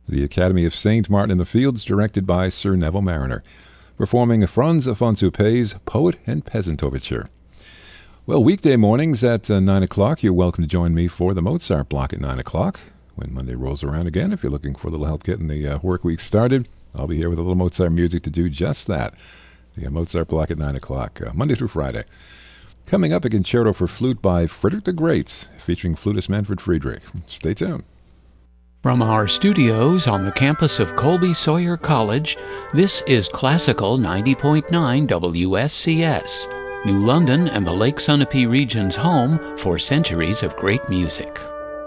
The Academy of St. Martin in the Fields, directed by Sir Neville Mariner, performing Franz Afonso Pay's Poet and Peasant Overture. Well, weekday mornings at 9 o'clock, you're welcome to join me for the Mozart Block at 9 o'clock. When Monday rolls around again, if you're looking for a little help getting the work week started, I'll be here with a little Mozart music to do just that. The Mozart Block at 9 o'clock, Monday through Friday. Coming up, a concerto for flute by Frederick the Great, featuring flutist Manfred Friedrich. Stay tuned. From our studios on the campus of Colby Sawyer College, this is Classical 90.9 WSCS, New London and the Lake Sunapee region's home for centuries of great music.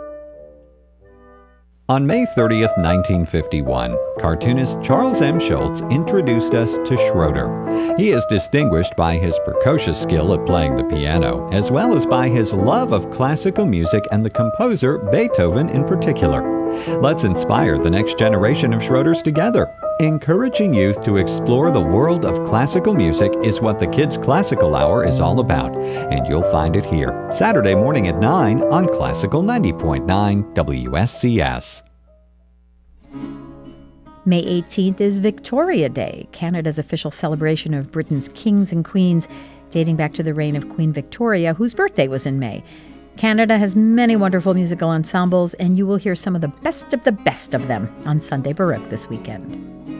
On May 30th, 1951, cartoonist Charles M. Schulz introduced us to Schroeder. He is distinguished by his precocious skill at playing the piano, as well as by his love of classical music and the composer Beethoven in particular. Let's inspire the next generation of Schroeders together. Encouraging youth to explore the world of classical music is what the Kids Classical Hour is all about, and you'll find it here, Saturday morning at 9 on Classical 90.9 WSCS. May 18th is Victoria Day, Canada's official celebration of Britain's kings and queens, dating back to the reign of Queen Victoria, whose birthday was in May. Canada has many wonderful musical ensembles, and you will hear some of the best of them on Sunday Baroque this weekend.